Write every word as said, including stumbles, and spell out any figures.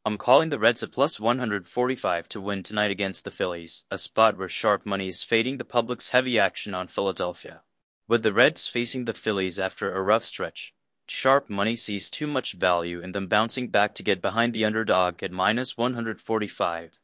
I'm calling the Reds at plus one forty-five to win tonight against the Phillies, a spot where sharp money is fading the public's heavy action on Philadelphia. With the Reds facing the Phillies after a rough stretch, sharp money sees too much value in them bouncing back to get behind the underdog at minus one forty-five.